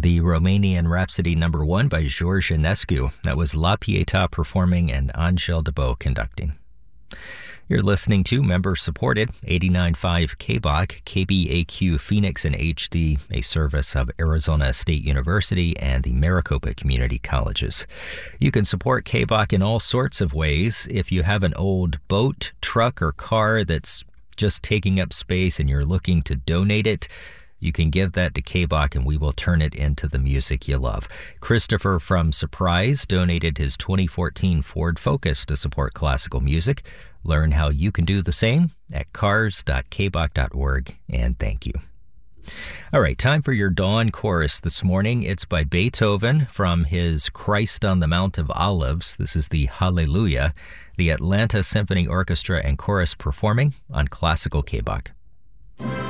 the Romanian Rhapsody #1 by George Enescu. That was La Pietà performing and Angel Debo conducting. You're listening to member-supported 89.5 KBOC, KBAQ Phoenix in HD, a service of Arizona State University and the Maricopa Community Colleges. You can support KBOC in all sorts of ways. If you have an old boat, truck, or car that's just taking up space and you're looking to donate it, you can give that to KBOC and we will turn it into the music you love. Christopher from Surprise donated his 2014 Ford Focus to support classical music. Learn how you can do the same at cars.kbok.org, and thank you. All right, time for your dawn chorus this morning. It's by Beethoven from his Christ on the Mount of Olives. This is the Hallelujah, the Atlanta Symphony Orchestra and Chorus performing on Classical KBOC.